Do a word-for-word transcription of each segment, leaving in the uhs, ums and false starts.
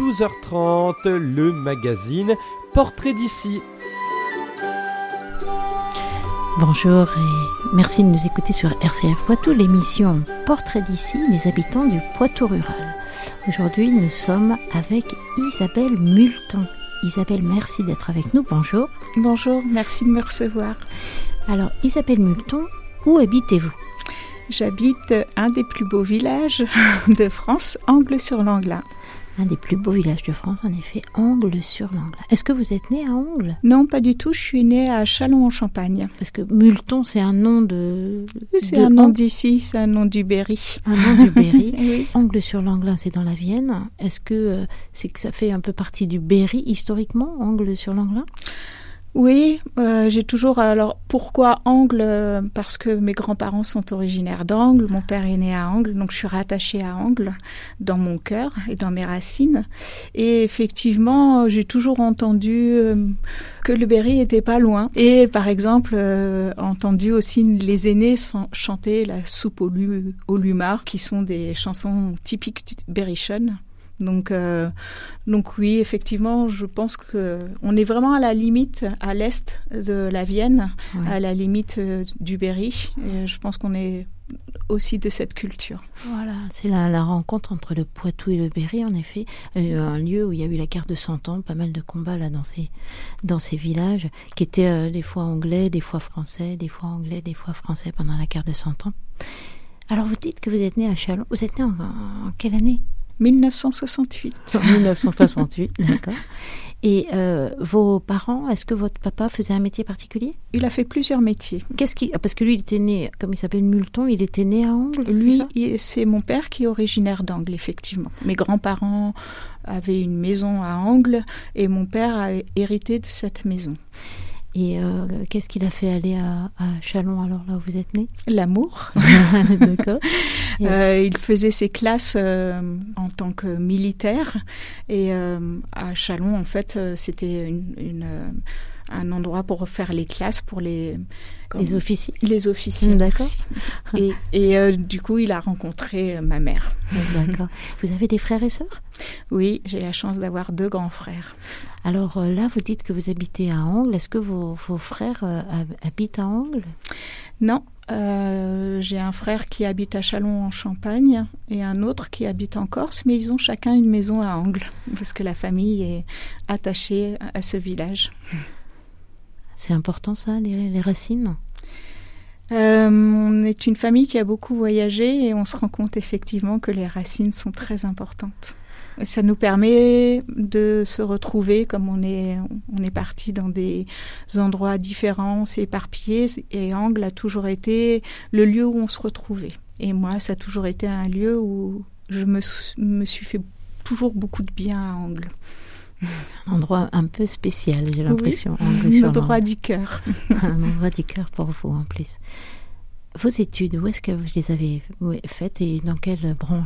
douze heures trente, le magazine Portrait d'ici. Bonjour et merci de nous écouter sur R C F Poitou, l'émission Portrait d'ici, les habitants du Poitou rural. Aujourd'hui, nous sommes avec Isabelle Multon. Isabelle, merci d'être avec nous. Bonjour. Bonjour, merci de me recevoir. Alors, Isabelle Multon, où habitez-vous ? J'habite un des plus beaux villages de France, Angles-sur-Langlin. Un des plus beaux villages de France, en effet, Angles-sur-Langlin. Est-ce que vous êtes née à Angles ? Non, pas du tout. Je suis née à Châlons-en-Champagne. Parce que Multon, c'est un nom de... C'est de un nom Angles. d'ici, c'est un nom du Berry. Un nom du Berry. Oui. Angles-sur-Langlin, c'est dans la Vienne. Est-ce que euh, c'est que ça fait un peu partie du Berry, historiquement, Angles-sur-Langlin ? Oui, euh, j'ai toujours... Alors, pourquoi Angles ? Parce que mes grands-parents sont originaires d'Angles. Mon père est né à Angles, donc je suis rattachée à Angles dans mon cœur et dans mes racines. Et effectivement, j'ai toujours entendu euh, que le Berry était pas loin. Et par exemple, euh, entendu aussi les aînés chanter la soupe au, lu- au lumard, qui sont des chansons typiques du berrichonne. Donc, euh, donc oui, effectivement, je pense qu'on est vraiment à la limite, à l'est de la Vienne, oui. À la limite euh, du Berry. Et je pense qu'on est aussi de cette culture. Voilà, c'est la, la rencontre entre le Poitou et le Berry, en effet. Euh, un lieu où il y a eu la guerre de Cent Ans, pas mal de combats là dans ces, dans ces villages, qui étaient euh, des fois anglais, des fois français, des fois anglais, des fois français pendant la guerre de Cent Ans. Alors vous dites que vous êtes né à Châlons. Vous êtes né en, en quelle année ? dix-neuf cent soixante-huit. dix-neuf cent soixante-huit, d'accord. Et euh, vos parents, est-ce que votre papa faisait un métier particulier ? Il a fait plusieurs métiers. Qu'est-ce qui, parce que lui, il était né, comme il s'appelle Multon, il était né à Angles. Lui, c'est, ça il, c'est mon père qui est originaire d'Angles, effectivement. Mes grands-parents avaient une maison à Angles et mon père a hérité de cette maison. Et euh, qu'est-ce qu'il a fait aller à, à Châlons, alors là où vous êtes né ? L'amour. D'accord. Euh, il faisait ses classes euh, en tant que militaire. Et euh, à Châlons, en fait, c'était une, une, un endroit pour faire les classes pour les... Comme, les officiers. Les officiers, d'accord. Et, et euh, du coup, il a rencontré euh, ma mère. D'accord. Vous avez des frères et sœurs ? Oui, j'ai la chance d'avoir deux grands frères. Alors euh, là, vous dites que vous habitez à Angles. Est-ce que vos, vos frères euh, habitent à Angles ? Non, euh, j'ai un frère qui habite à Châlons-en-Champagne et un autre qui habite en Corse, mais ils ont chacun une maison à Angles, parce que la famille est attachée à ce village. C'est important ça, les, les racines ? Euh, on est une famille qui a beaucoup voyagé et on se rend compte effectivement que les racines sont très importantes. Ça nous permet de se retrouver comme on est, on est parti dans des endroits différents, on s'est éparpillé et Angles a toujours été le lieu où on se retrouvait. Et moi, ça a toujours été un lieu où je me, me suis fait toujours beaucoup de bien à Angles. Un endroit un peu spécial, j'ai l'impression. Oui, un endroit du cœur. Un endroit du cœur pour vous, en plus. Vos études, où est-ce que vous les avez faites et dans quelle branche ?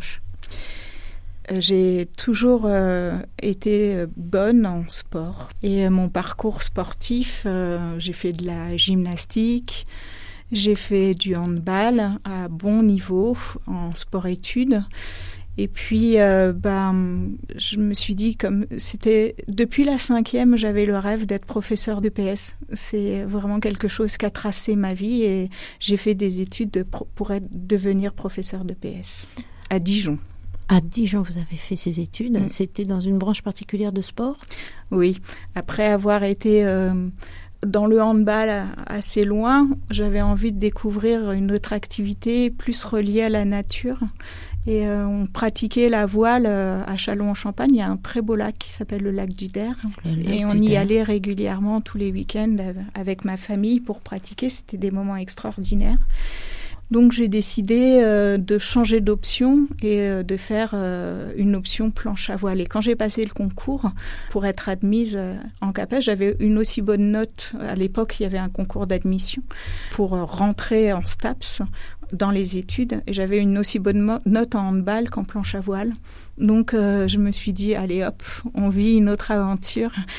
J'ai toujours euh, été bonne en sport. Et euh, mon parcours sportif, euh, j'ai fait de la gymnastique, j'ai fait du handball à bon niveau en sport-études. Et puis, euh, ben, je me suis dit, comme c'était depuis la cinquième, j'avais le rêve d'être professeur de P S. C'est vraiment quelque chose qui a tracé ma vie et j'ai fait des études de pro- pour être, devenir professeur de P S à Dijon. À Dijon, vous avez fait ces études. Mmh. C'était dans une branche particulière de sport ? Oui. Après avoir été euh, dans le handball assez loin, j'avais envie de découvrir une autre activité plus reliée à la nature. Et euh, on pratiquait la voile euh, à Châlons-en-Champagne. Il y a un très beau lac qui s'appelle le lac du Der. Et on y allait régulièrement tous les week-ends avec ma famille pour pratiquer. C'était des moments extraordinaires. Donc j'ai décidé euh, de changer d'option et euh, de faire euh, une option planche à voile. Et quand j'ai passé le concours pour être admise euh, en CAPES, j'avais une aussi bonne note. À l'époque, il y avait un concours d'admission pour euh, rentrer en STAPS dans les études. Et j'avais une aussi bonne mo- note en handball qu'en planche à voile. Donc euh, je me suis dit, allez hop, on vit une autre aventure.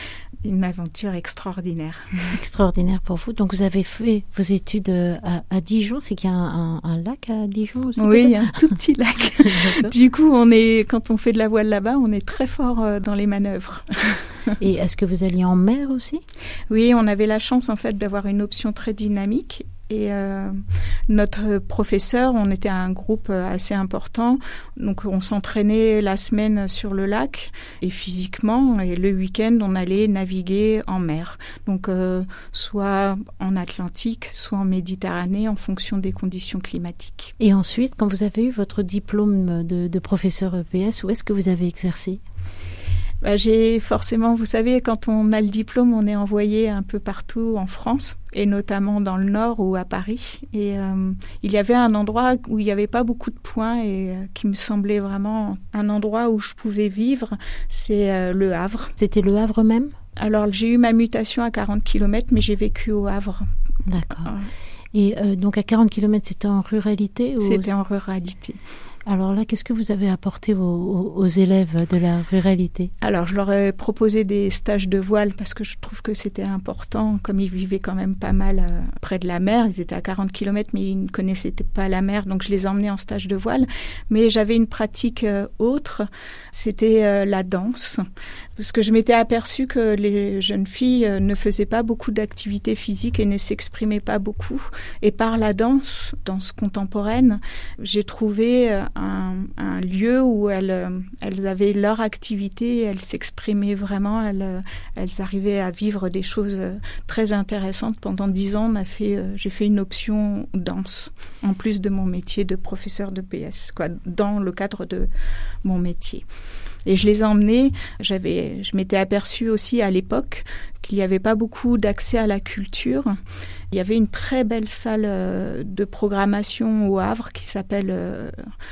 une aventure extraordinaire. Extraordinaire pour vous. Donc vous avez fait vos études à, à Dijon. C'est qu'il y a un, un, un lac à Dijon aussi? Oui, il y a un tout petit lac. Du coup, on est, quand on fait de la voile là-bas, on est très fort dans les manœuvres. Et est-ce que vous alliez en mer aussi? Oui, on avait la chance en fait d'avoir une option très dynamique. Et euh, notre professeur, on était un groupe assez important, donc on s'entraînait la semaine sur le lac et physiquement, et le week-end on allait naviguer en mer, donc euh, soit en Atlantique, soit en Méditerranée, en fonction des conditions climatiques. Et ensuite, quand vous avez eu votre diplôme de, de professeur E P S, où est-ce que vous avez exercé? Bah, j'ai forcément, vous savez, quand on a le diplôme, on est envoyé un peu partout en France, et notamment dans le Nord ou à Paris. Et euh, il y avait un endroit où il n'y avait pas beaucoup de points et euh, qui me semblait vraiment un endroit où je pouvais vivre, c'est euh, le Havre. C'était le Havre même? Alors, j'ai eu ma mutation à quarante kilomètres, mais j'ai vécu au Havre. D'accord. Euh, et euh, donc à quarante kilomètres, c'était en ruralité ou... C'était en ruralité. Alors là, qu'est-ce que vous avez apporté aux, aux, aux élèves de la ruralité? Alors, je leur ai proposé des stages de voile parce que je trouve que c'était important. Comme ils vivaient quand même pas mal euh, près de la mer, ils étaient à quarante kilomètres, mais ils ne connaissaient pas la mer, donc je les emmenais en stage de voile. Mais j'avais une pratique euh, autre, c'était euh, la danse. Parce que je m'étais aperçue que les jeunes filles euh, ne faisaient pas beaucoup d'activités physiques et ne s'exprimaient pas beaucoup. Et par la danse, danse contemporaine, j'ai trouvé euh, Un, un lieu où elles, elles avaient leur activité, elles s'exprimaient vraiment, elles, elles arrivaient à vivre des choses très intéressantes. Pendant dix ans, on a fait, j'ai fait une option danse, en plus de mon métier de professeur de P S, quoi, dans le cadre de mon métier. Et je les emmenais, j'avais, je m'étais aperçue aussi à l'époque qu'il n'y avait pas beaucoup d'accès à la culture. Il y avait une très belle salle de programmation au Havre qui s'appelle euh,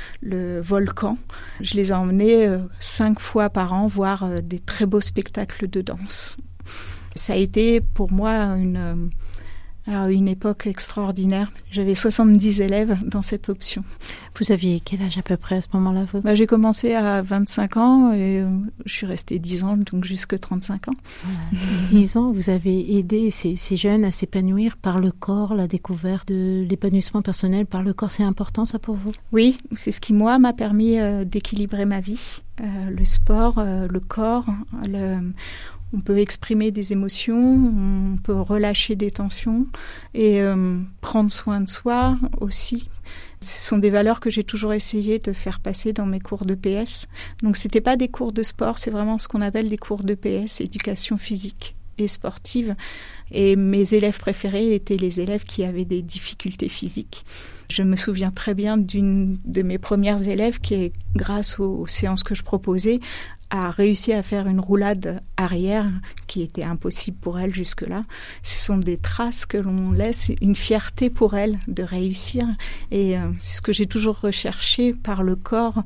le Volcan. Je les emmenais euh, cinq fois par an voir euh, des très beaux spectacles de danse. Ça a été pour moi une... Euh, Alors, une époque extraordinaire. J'avais soixante-dix élèves dans cette option. Vous aviez quel âge à peu près à ce moment-là vous? Bah, j'ai commencé à vingt-cinq ans et euh, je suis restée dix ans, donc jusque trente-cinq ans. Voilà. dix ans, vous avez aidé ces, ces jeunes à s'épanouir par le corps, la découverte de l'épanouissement personnel par le corps. C'est important ça pour vous? Oui, c'est ce qui moi m'a permis euh, d'équilibrer ma vie. Euh, le sport, euh, le corps, le... On peut exprimer des émotions, on peut relâcher des tensions et euh, prendre soin de soi aussi. Ce sont des valeurs que j'ai toujours essayé de faire passer dans mes cours de P S. Donc, ce n'était pas des cours de sport, c'est vraiment ce qu'on appelle des cours de P S, éducation physique et sportive. Et mes élèves préférés étaient les élèves qui avaient des difficultés physiques. Je me souviens très bien d'une de mes premières élèves qui, grâce aux, aux séances que je proposais, a réussi à faire une roulade arrière qui était impossible pour elle jusque-là. Ce sont des traces que l'on laisse, une fierté pour elle de réussir. Et euh, c'est ce que j'ai toujours recherché par le corps,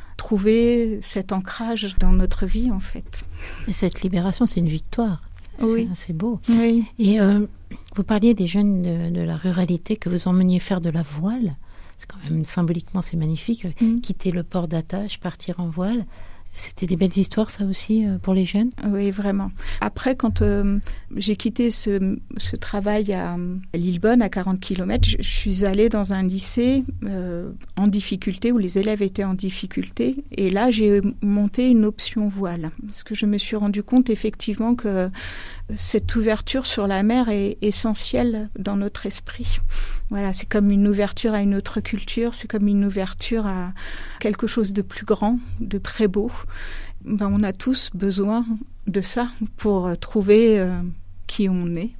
trouver cet ancrage dans notre vie en fait. Et cette libération, c'est une victoire. Oui. C'est, c'est beau. Oui. Et euh, vous parliez des jeunes de, de la ruralité que vous emmeniez faire de la voile. C'est quand même symboliquement, c'est magnifique. Mmh. Quitter le port d'attache, partir en voile. C'était des belles histoires, ça aussi, pour les jeunes? Oui, vraiment. Après, quand euh, j'ai quitté ce, ce travail à, à Lillebonne, à quarante kilomètres, je, je suis allée dans un lycée euh, en difficulté, où les élèves étaient en difficulté. Et là, j'ai monté une option voile. Parce que je me suis rendu compte, effectivement, que cette ouverture sur la mer est essentielle dans notre esprit. Voilà, c'est comme une ouverture à une autre culture, c'est comme une ouverture à quelque chose de plus grand, de très beau. Ben, on a tous besoin de ça pour trouver euh, qui on est.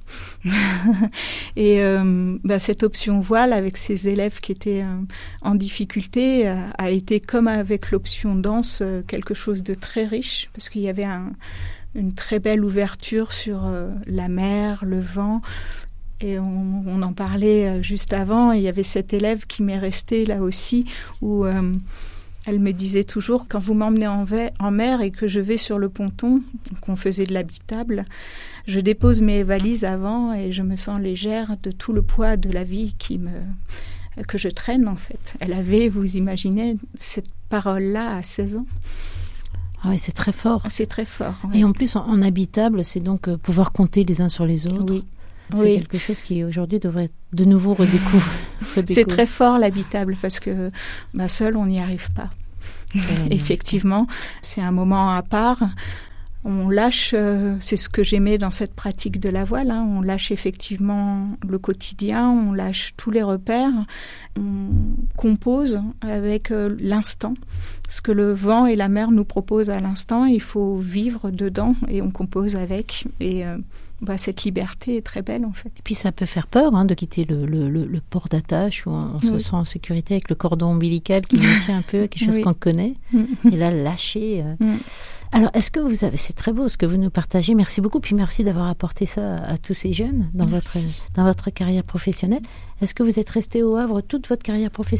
Et euh, ben, cette option voile avec ces élèves qui étaient euh, en difficulté euh, a été, comme avec l'option danse, euh, quelque chose de très riche, parce qu'il y avait un, une très belle ouverture sur euh, la mer, le vent. Et on, on en parlait juste avant, il y avait cette élève qui m'est restée là aussi, où euh, elle me disait toujours, quand vous m'emmenez en, v- en mer et que je vais sur le ponton, qu'on faisait de l'habitable, je dépose mes valises avant et je me sens légère de tout le poids de la vie qui me, que je traîne en fait. Elle avait, vous imaginez, cette parole-là à seize ans. Ah oui, c'est très fort. C'est très fort. Ouais. Et en plus, en, en habitable, c'est donc euh, pouvoir compter les uns sur les autres. Oui. C'est oui. quelque chose qui aujourd'hui devrait de nouveau redécouvrir. C'est très fort l'habitable parce que bah, seul, on n'y arrive pas. Effectivement, c'est un moment à part. On lâche, euh, c'est ce que j'aimais dans cette pratique de la voile, hein, on lâche effectivement le quotidien, on lâche tous les repères, on compose avec euh, l'instant. Ce que le vent et la mer nous proposent à l'instant, il faut vivre dedans et on compose avec. Et euh, bah, cette liberté est très belle en fait. Et puis ça peut faire peur hein, de quitter le, le, le, le port d'attache où on, on se oui. sent en sécurité avec le cordon ombilical qui nous tient un peu, quelque chose oui. qu'on connaît. Et là, lâcher... Euh... Mm. Alors, est-ce que vous avez, c'est très beau ce que vous nous partagez, merci beaucoup, puis merci d'avoir apporté ça à, à tous ces jeunes dans votre, dans votre carrière professionnelle. Est-ce que vous êtes resté au Havre toute votre carrière professionnelle ?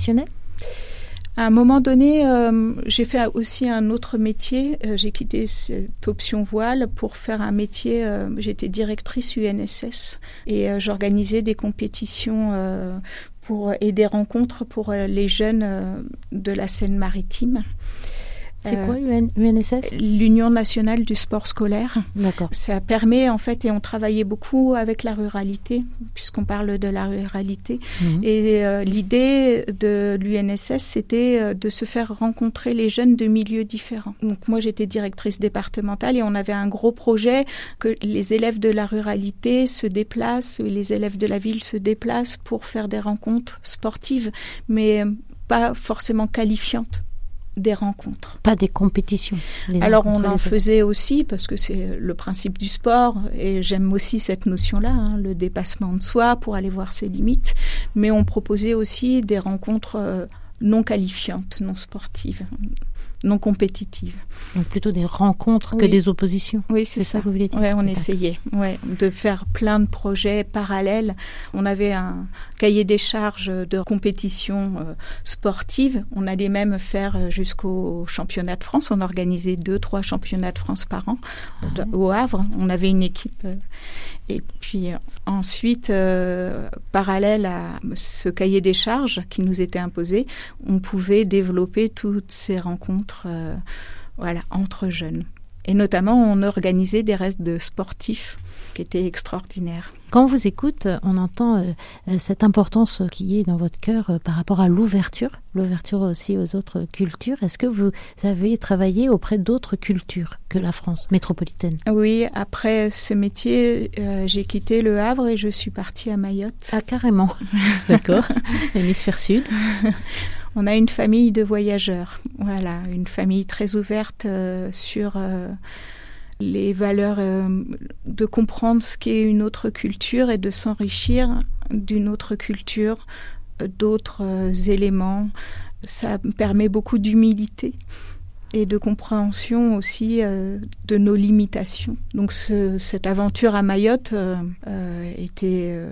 À un moment donné, euh, j'ai fait aussi un autre métier. Euh, j'ai quitté cette option voile pour faire un métier. Euh, j'étais directrice U N S S et euh, j'organisais des compétitions euh, pour, et des rencontres pour euh, les jeunes euh, de la Seine-Maritime. C'est euh, quoi U N S S ? L'Union nationale du sport scolaire. D'accord. Ça permet en fait, et on travaillait beaucoup avec la ruralité, puisqu'on parle de la ruralité. Mmh. Et euh, l'idée de l'U N S S, c'était euh, de se faire rencontrer les jeunes de milieux différents. Donc moi, j'étais directrice départementale et on avait un gros projet que les élèves de la ruralité se déplacent, les élèves de la ville se déplacent pour faire des rencontres sportives, mais pas forcément qualifiantes. Des rencontres. Pas des compétitions. Alors on en faisait aussi parce que c'est le principe du sport et j'aime aussi cette notion-là, hein, le dépassement de soi pour aller voir ses limites. Mais on proposait aussi des rencontres euh, non qualifiantes, non sportives, non compétitives. Donc plutôt des rencontres oui. que des oppositions. Oui, c'est, c'est ça. ça que vous voulez dire. Oui, on essayait ouais, de faire plein de projets parallèles. On avait un cahier des charges de compétition euh, sportive. On allait même faire jusqu'au championnat de France. On organisait deux, trois championnats de France par an ah. au Havre. On avait une équipe. Euh, et puis ensuite, euh, parallèle à ce cahier des charges qui nous était imposé, on pouvait développer toutes ces rencontres euh, voilà, entre jeunes. Et notamment, on organisait des restes de sportifs qui étaient extraordinaires. Quand on vous écoute, on entend euh, cette importance qui est dans votre cœur euh, par rapport à l'ouverture, l'ouverture aussi aux autres cultures. Est-ce que vous avez travaillé auprès d'autres cultures que la France métropolitaine ? Oui, après ce métier, euh, j'ai quitté le Havre et je suis partie à Mayotte. Ah, carrément. D'accord. L'hémisphère sud. On a une famille de voyageurs, voilà, une famille très ouverte euh, sur euh, les valeurs, euh, de comprendre ce qu'est une autre culture et de s'enrichir d'une autre culture, euh, d'autres euh, éléments. Ça permet beaucoup d'humilité et de compréhension aussi euh, de nos limitations. Donc ce, cette aventure à Mayotte euh, euh, était... Euh,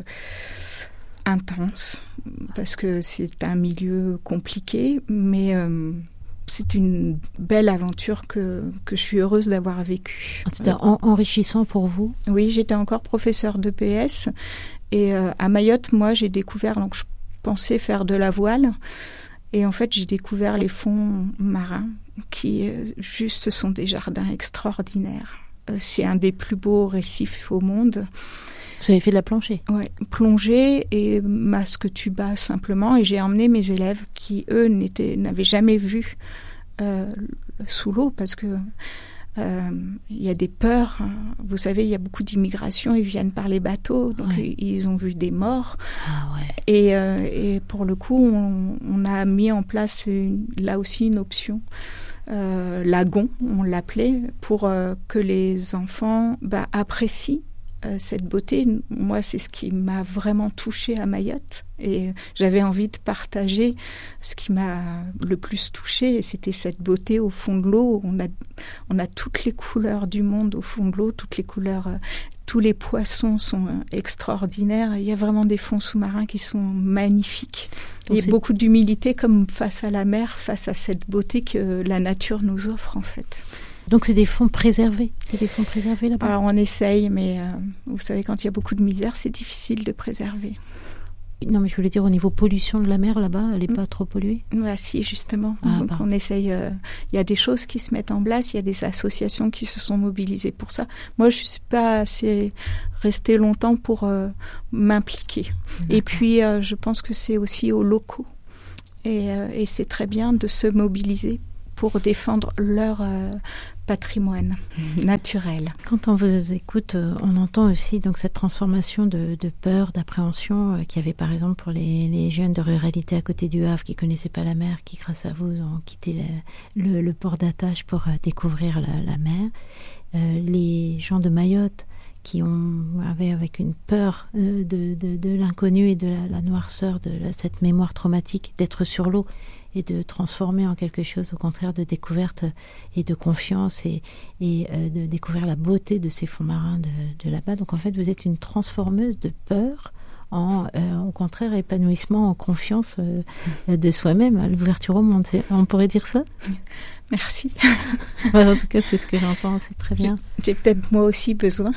intense, parce que c'est un milieu compliqué, mais euh, c'est une belle aventure que, que je suis heureuse d'avoir vécue. C'était en, enrichissant pour vous ? Oui, j'étais encore professeure d'E P S, et euh, à Mayotte, moi, j'ai découvert, donc je pensais faire de la voile, et en fait, j'ai découvert les fonds marins, qui euh, juste sont des jardins extraordinaires. Euh, c'est un des plus beaux récifs au monde. Vous avez fait de la plongée ? Oui, plongée et masque tuba simplement. Et j'ai emmené mes élèves qui, eux, n'étaient, n'avaient jamais vu euh, sous l'eau parce que euh, il y a des peurs. Vous savez, il y a beaucoup d'immigration. Ils viennent par les bateaux, donc ouais. ils ont vu des morts. Ah ouais. Et, euh, et pour le coup, on, on a mis en place une, là aussi une option. Euh, lagon, on l'appelait, pour euh, que les enfants bah, apprécient Euh, cette beauté. Moi, c'est ce qui m'a vraiment touchée à Mayotte et j'avais envie de partager ce qui m'a le plus touchée et c'était cette beauté au fond de l'eau. On a, on a toutes les couleurs du monde au fond de l'eau, toutes les couleurs, euh, tous les poissons sont euh, extraordinaires. Il y a vraiment des fonds sous-marins qui sont magnifiques. Donc, il y a c'est... beaucoup d'humilité comme face à la mer, face à cette beauté que la nature nous offre en fait. Donc c'est des fonds préservés, c'est des fonds préservés là-bas. Alors on essaye, mais euh, vous savez, quand il y a beaucoup de misère, c'est difficile de préserver. Non, mais je voulais dire au niveau pollution de la mer là-bas, elle n'est pas trop polluée? Ouais, si, justement. Ah, Donc, bah. on essaye. Il euh, y a des choses qui se mettent en place, il y a des associations qui se sont mobilisées pour ça. Moi, je ne suis pas assez restée longtemps pour euh, m'impliquer. D'accord. Et puis, euh, je pense que c'est aussi aux locaux. Et, euh, et c'est très bien de se mobiliser pour défendre leur euh, patrimoine naturel. Quand on vous écoute, euh, on entend aussi donc cette transformation de, de peur, d'appréhension euh, qu'il y avait par exemple pour les, les jeunes de ruralité à côté du Havre qui ne connaissaient pas la mer, qui grâce à vous ont quitté le, le, le port d'attache pour euh, découvrir la, la mer. Euh, les gens de Mayotte qui ont, avaient avec une peur euh, de, de, de l'inconnu et de la, la noirceur, de la, cette mémoire traumatique d'être sur l'eau, et de transformer en quelque chose, au contraire, de découverte et de confiance et, et euh, de découvrir la beauté de ces fonds marins de, de là-bas. Donc en fait, vous êtes une transformeuse de peur en, euh, au contraire, épanouissement en confiance euh, de soi-même, à l'ouverture au monde. On pourrait dire ça? Merci. En tout cas, c'est ce que j'entends, c'est très bien. J'ai, j'ai peut-être moi aussi besoin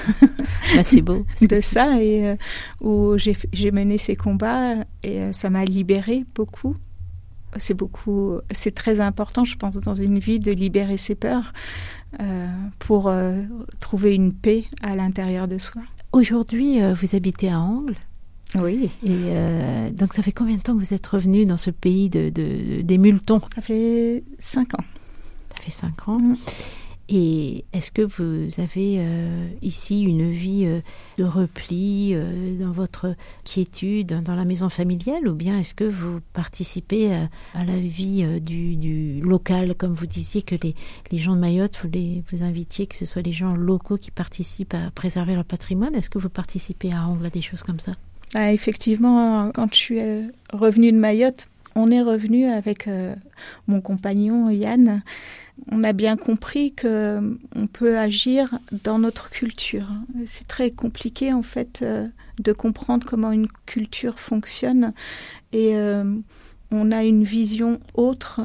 bah, c'est beau, de ça, et euh, où j'ai, j'ai mené ces combats et euh, ça m'a libérée beaucoup. C'est beaucoup, c'est très important, je pense, dans une vie de libérer ses peurs euh, pour euh, trouver une paix à l'intérieur de soi. Aujourd'hui, euh, vous habitez à Angles. Oui. Et euh, donc, ça fait combien de temps que vous êtes revenu dans ce pays de, de, des Multons? Ça fait cinq ans. Ça fait cinq ans. Mmh. Et est-ce que vous avez euh, ici une vie euh, de repli euh, dans votre quiétude, dans la maison familiale, ou bien est-ce que vous participez à, à la vie euh, du, du local, comme vous disiez que les, les gens de Mayotte, vous, les, vous invitiez que ce soit les gens locaux qui participent à préserver leur patrimoine? Est-ce que vous participez à Angles à des choses comme ça? Ah, effectivement, quand je suis euh, revenue de Mayotte, on est revenu avec euh, mon compagnon Yann. On a bien compris qu'on peut agir dans notre culture. C'est très compliqué en fait euh, de comprendre comment une culture fonctionne, et euh, on a une vision autre.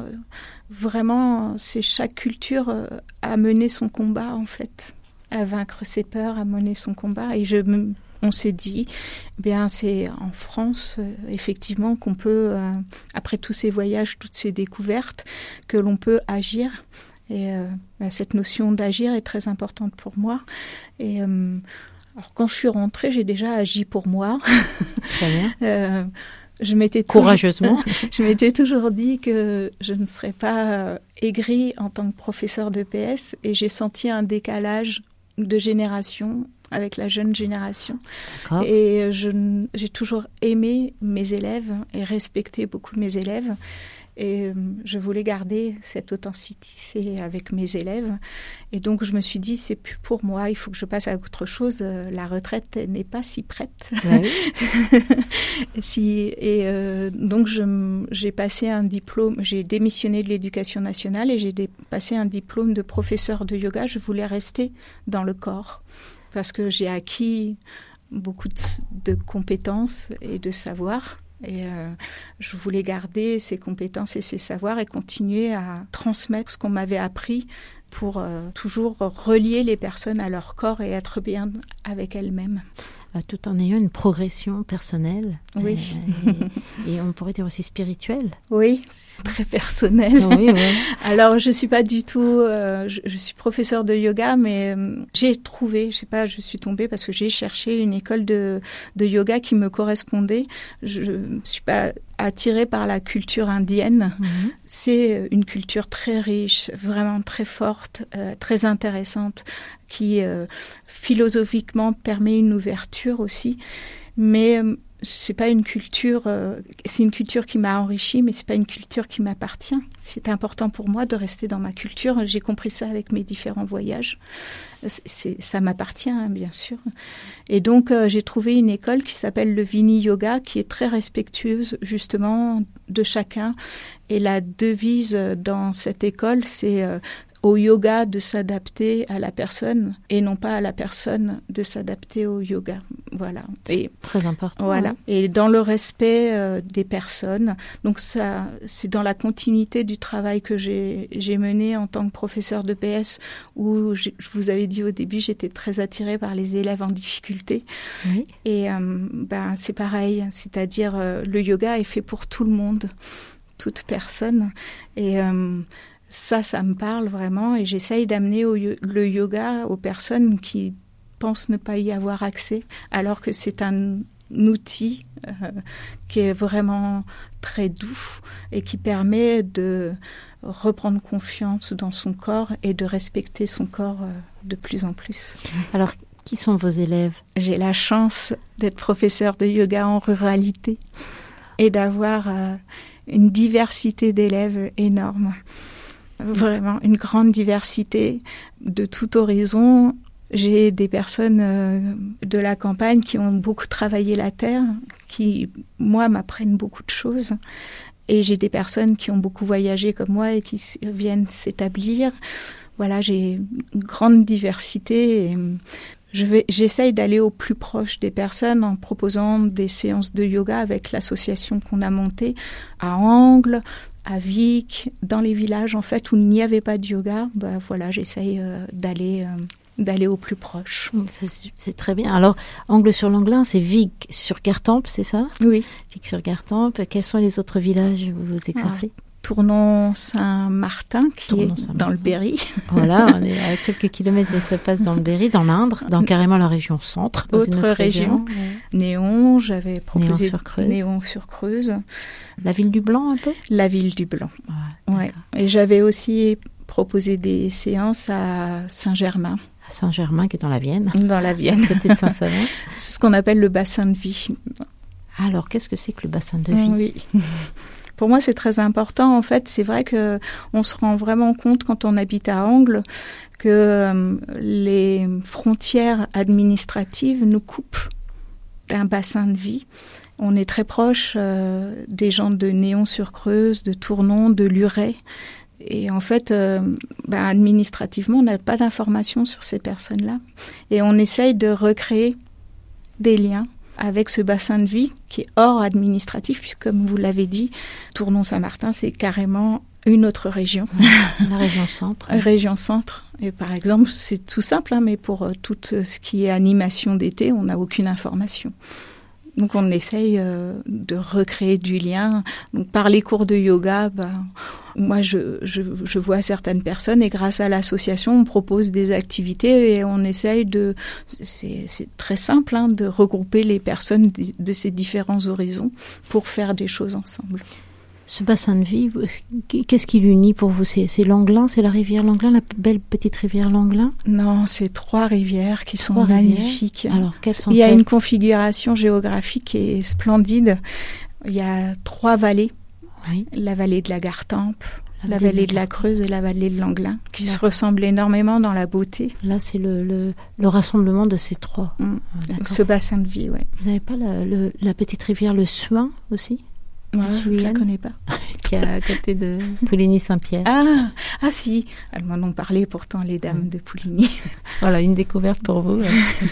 Vraiment, c'est chaque culture euh, à mener son combat en fait, à vaincre ses peurs, à mener son combat. Et je me On s'est dit, eh bien c'est en France, euh, effectivement, qu'on peut, euh, après tous ces voyages, toutes ces découvertes, que l'on peut agir. Et euh, cette notion d'agir est très importante pour moi. Et euh, alors, quand je suis rentrée, j'ai déjà agi pour moi. Très bien. euh, je m'étais Courageusement. Toujours, je m'étais toujours dit que je ne serais pas euh, aigrie en tant que professeure d'E P S, et j'ai senti un décalage de génération avec la jeune génération. D'accord. Et je, j'ai toujours aimé mes élèves et respecté beaucoup mes élèves. Et je voulais garder cette authenticité avec mes élèves. Et donc, je me suis dit, c'est plus pour moi, il faut que je passe à autre chose. La retraite n'est pas si prête. Ouais. si, et euh, donc, je, j'ai passé un diplôme, j'ai démissionné de l'éducation nationale et j'ai dé, passé un diplôme de professeur de yoga. Je voulais rester dans le corps parce que j'ai acquis beaucoup de, de compétences et de savoirs. Et euh, je voulais garder ces compétences et ces savoirs et continuer à transmettre ce qu'on m'avait appris pour euh, toujours relier les personnes à leur corps et être bien avec elles-mêmes. Tout en ayant une progression personnelle. Oui. Euh, et, et on pourrait dire aussi spirituelle. Oui, c'est très personnel. Oui, oui. Alors, je ne suis pas du tout... Euh, je, je suis professeure de yoga, mais euh, j'ai trouvé, je ne sais pas, je suis tombée parce que j'ai cherché une école de, de yoga qui me correspondait. Je ne suis pas attirée par la culture indienne. Mm-hmm. C'est une culture très riche, vraiment très forte, euh, très intéressante, qui euh, philosophiquement permet une ouverture aussi, mais euh, c'est pas une culture, euh, c'est une culture qui m'a enrichie, mais c'est pas une culture qui m'appartient. C'est important pour moi de rester dans ma culture. J'ai compris ça avec mes différents voyages. C'est, c'est, ça m'appartient, hein, bien sûr. Et donc euh, j'ai trouvé une école qui s'appelle le Vini Yoga, qui est très respectueuse justement de chacun. Et la devise dans cette école, c'est euh, au yoga de s'adapter à la personne et non pas à la personne de s'adapter au yoga. Voilà. C'est et, très important. Voilà. Hein. Et dans le respect euh, des personnes. Donc ça, c'est dans la continuité du travail que j'ai, j'ai mené en tant que professeur de P S, où je vous avais dit au début, j'étais très attirée par les élèves en difficulté. Oui. Et euh, ben, c'est pareil, c'est-à-dire euh, le yoga est fait pour tout le monde, toute personne. Et euh, ça, ça me parle vraiment. Et j'essaye d'amener au, le yoga aux personnes qui pensent ne pas y avoir accès, alors que c'est un outil euh, qui est vraiment très doux et qui permet de reprendre confiance dans son corps et de respecter son corps euh, de plus en plus. Alors, qui sont vos élèves ? J'ai la chance d'être professeure de yoga en ruralité et d'avoir euh, une diversité d'élèves énorme. Vraiment, une grande diversité de tout horizon. J'ai des personnes euh, de la campagne qui ont beaucoup travaillé la terre, qui, moi, m'apprennent beaucoup de choses. Et j'ai des personnes qui ont beaucoup voyagé comme moi et qui viennent s'établir. Voilà, j'ai une grande diversité. Et je vais, j'essaye d'aller au plus proche des personnes en proposant des séances de yoga avec l'association qu'on a montée à Angles, à Vic, dans les villages en fait où il n'y avait pas de yoga. Ben, voilà, j'essaye euh, d'aller... Euh, d'aller au plus proche. C'est, c'est très bien. Alors, Angles-sur-Langlin, c'est Vic sur Gartempe, c'est ça ? Oui. Vic sur Gartempe. Quels sont les autres villages où vous exercez ? Ah, Tournon-Saint-Martin, qui Tournon est dans le Berry. Voilà, on est à quelques kilomètres, mais ça passe dans le Berry, dans l'Indre, dans carrément la région centre. Autre, autre région. région. Ouais. Néon, j'avais proposé Néon-sur-Creuse. Néon-sur-Creuse. La ville du Blanc, un peu ? La ville du Blanc. Ouais, ouais. Et j'avais aussi proposé des séances à Saint-Germain. À Saint-Germain, qui est dans la Vienne. Dans la Vienne. À côté de Saint-Savin. C'est ce qu'on appelle le bassin de vie. Alors, qu'est-ce que c'est que le bassin de vie ? Oui. Pour moi, c'est très important. En fait, c'est vrai que on se rend vraiment compte quand on habite à Angles que euh, les frontières administratives nous coupent d'un bassin de vie. On est très proche euh, des gens de Néon-sur-Creuse, de Tournon, de Luret. Et en fait, euh, ben, administrativement, on n'a pas d'informations sur ces personnes-là. Et on essaye de recréer des liens avec ce bassin de vie qui est hors administratif, puisque comme vous l'avez dit, Tournon-Saint-Martin, c'est carrément une autre région. La région centre. Région centre. Et par exemple, c'est tout simple, hein, mais pour euh, tout ce qui est animation d'été, on n'a aucune information. Donc on essaye euh, de recréer du lien. Donc par les cours de yoga, bah, moi je, je, je vois certaines personnes et grâce à l'association, on propose des activités et on essaye de, c'est, c'est très simple, hein, de regrouper les personnes de, de ces différents horizons pour faire des choses ensemble. Ce bassin de vie, qu'est-ce qui l'unit pour vous ? C'est, c'est Langlin, c'est la rivière Langlin, la belle petite rivière Langlin ? Non, c'est trois rivières qui sont trois magnifiques. Rivières. Alors, quelles sont Il y a elles ? une configuration géographique qui est splendide. Il y a trois vallées. Oui. La vallée de la Gartempe, la, la vallée de la Creuse et la vallée de Langlin, qui D'accord. se ressemblent énormément dans la beauté. Là, c'est le, le, le rassemblement de ces trois. Mmh. Ah, ce bassin de vie, oui. Vous n'avez pas la, le, la petite rivière Le Suin aussi ? Ouais, je ne la connais pas. Qui est à côté de Pouligny-Saint-Pierre. Ah, ah si, elles m'en ont parlé pourtant, les dames de Pouligny. Voilà, une découverte pour vous.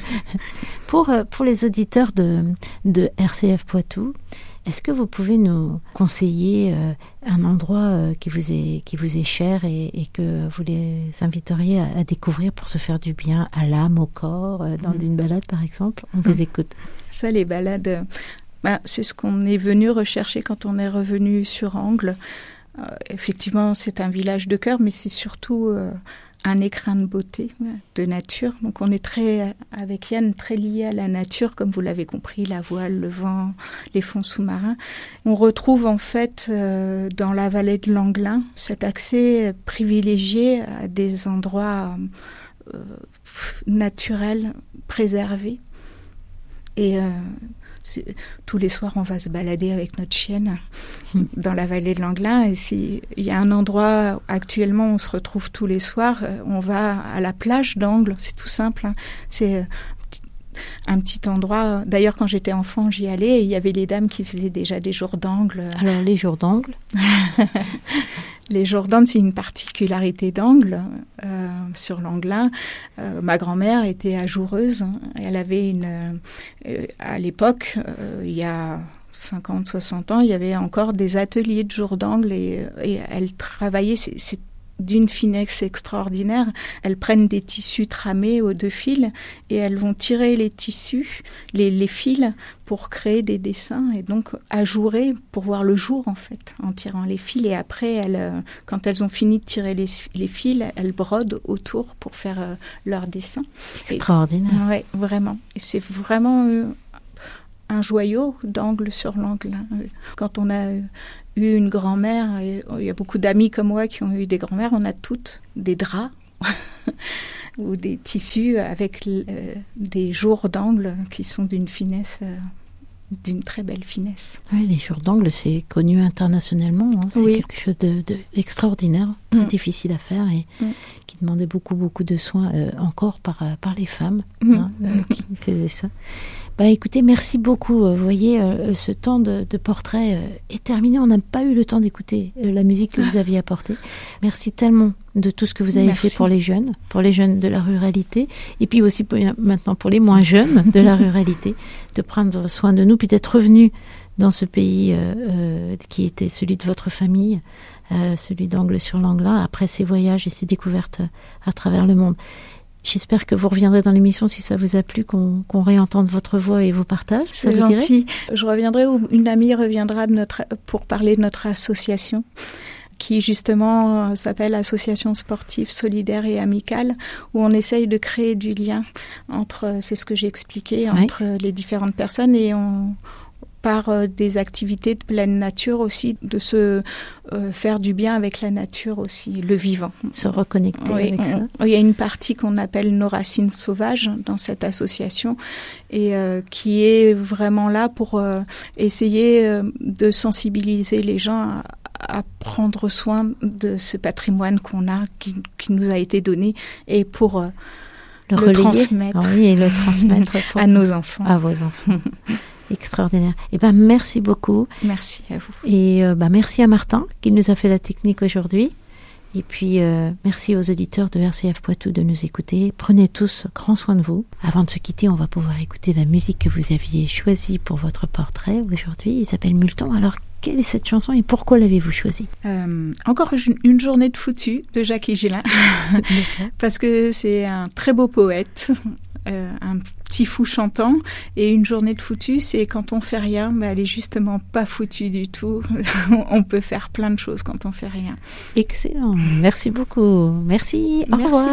pour, pour les auditeurs de, de R C F Poitou, est-ce que vous pouvez nous conseiller euh, un endroit euh, qui, vous est, qui vous est cher et, et que vous les inviteriez à, à découvrir pour se faire du bien à l'âme, au corps, euh, dans mmh. une balade par exemple ? On vous mmh. écoute. Ça, les balades... Ben, c'est ce qu'on est venu rechercher quand on est revenu sur Angles. Euh, effectivement, c'est un village de cœur, mais c'est surtout euh, un écrin de beauté, de nature. Donc on est très, avec Yann, très lié à la nature, comme vous l'avez compris, la voile, le vent, les fonds sous-marins. On retrouve en fait euh, dans la vallée de Langlin cet accès privilégié à des endroits euh, naturels, préservés. Et... Euh, tous les soirs, on va se balader avec notre chienne mmh. dans la vallée de Langlin. Et s'il y a un endroit, actuellement, on se retrouve tous les soirs, on va à la plage d'Angles. C'est tout simple. Hein. C'est un petit endroit. D'ailleurs, quand j'étais enfant, j'y allais et il y avait les dames qui faisaient déjà des jours d'angle. Alors, les jours d'angle Les jours d'angle, c'est une particularité d'angle euh, sur l'Anglin. Euh, ma grand-mère était ajoureuse. Elle avait une... Euh, à l'époque, euh, il y a cinquante, soixante ans, il y avait encore des ateliers de jours d'angle et, et elle travaillait... C'est, c'est d'une finesse extraordinaire. Elles prennent des tissus tramés aux deux fils et elles vont tirer les tissus, les, les fils pour créer des dessins et donc ajourer pour voir le jour en fait en tirant les fils et après elles, quand elles ont fini de tirer les, les fils, elles brodent autour pour faire euh, leur dessin. Extraordinaire. Oui, vraiment. Et c'est vraiment euh, un joyau d'angle sur l'angle. Quand on a euh, eu une grand-mère, et il y a beaucoup d'amis comme moi qui ont eu des grand-mères, on a toutes des draps ou des tissus avec euh, des jours d'angle qui sont d'une finesse, euh, d'une très belle finesse. Oui, les jours d'angle, c'est connu internationalement. Hein. C'est oui. quelque chose de, de, d'extraordinaire, très mmh. difficile à faire et mmh. qui demandait beaucoup, beaucoup de soins euh, encore par, par les femmes mmh. hein, euh, qui faisaient ça. Bah, écoutez, merci beaucoup. Vous voyez, euh, ce temps de, de portrait euh, est terminé. On n'a pas eu le temps d'écouter euh, la musique que vous aviez apportée. Merci tellement de tout ce que vous avez merci. fait pour les jeunes, pour les jeunes de la ruralité, et puis aussi pour, maintenant pour les moins jeunes de la ruralité, de prendre soin de nous, puis d'être revenus dans ce pays euh, euh, qui était celui de votre famille, euh, celui d'Angle sur l'Anglin, après ces voyages et ces découvertes à travers le monde. J'espère que vous reviendrez dans l'émission si ça vous a plu, qu'on, qu'on réentende votre voix et vos partages. Ça C'est vous gentil. dirait ? Je reviendrai ou une amie reviendra de notre, pour parler de notre association qui justement s'appelle Association sportive solidaire et amicale, où on essaye de créer du lien entre, c'est ce que j'ai expliqué, entre oui. les différentes personnes et on... par euh, des activités de pleine nature aussi, de se euh, faire du bien avec la nature aussi, le vivant. Se reconnecter oui, avec on, ça. Il y a une partie qu'on appelle nos racines sauvages dans cette association et euh, qui est vraiment là pour euh, essayer euh, de sensibiliser les gens à, à prendre soin de ce patrimoine qu'on a, qui, qui nous a été donné et pour euh, le, le relayer. transmettre, Ah oui, et le transmettre à nos enfants. À vos enfants. Extraordinaire. Eh ben, merci beaucoup. Merci à vous. Et euh, bah, merci à Martin qui nous a fait la technique aujourd'hui. Et puis, euh, merci aux auditeurs de R C F Poitou de nous écouter. Prenez tous grand soin de vous. Avant de se quitter, on va pouvoir écouter la musique que vous aviez choisie pour votre portrait aujourd'hui. Il s'appelle Multon. Alors, quelle est cette chanson et pourquoi l'avez-vous choisie ? euh, Encore une, une journée de foutu de Jacques Higelin. Parce que c'est un très beau poète. Euh, un petit fou chantant et une journée de foutu, c'est quand on fait rien, mais elle est justement pas foutue du tout. On peut faire plein de choses quand on fait rien. Excellent, merci beaucoup. Merci, au Merci. revoir.